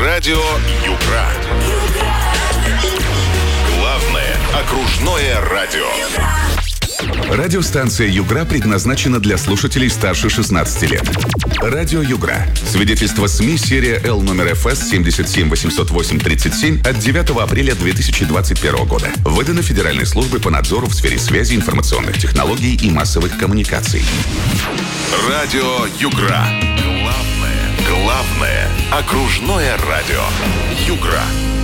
Радио Югра. Главное окружное радио. Радиостанция «Югра» предназначена для слушателей старше 16 лет. Радио «Югра». Свидетельство СМИ серия Л номер ФС 7780837 от 9 апреля 2021 года. Выдано Федеральной службой по надзору в сфере связи, информационных технологий и массовых коммуникаций. Радио Югра. Главное окружное радио. Югра.